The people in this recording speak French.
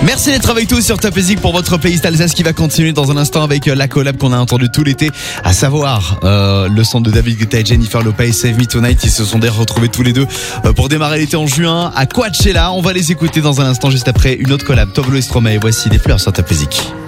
Merci d'être avec nous sur Top Music pour votre playlist Alsace qui va continuer dans un instant avec la collab qu'on a entendue tout l'été, à savoir le son de David Guetta et Jennifer Lopez, Save Me Tonight. Ils se sont d'ailleurs retrouvés tous les deux pour démarrer l'été en juin à Coachella. On va les écouter dans un instant juste après une autre collab, Tove Lo et Stromae. Voici des fleurs sur Top Music.